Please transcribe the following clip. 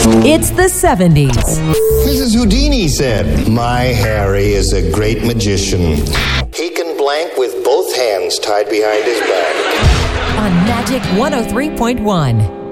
It's the 70s. Mrs. Houdini said, "My Harry is a great magician. He can blank with both hands tied behind his back." On Magic 103.1.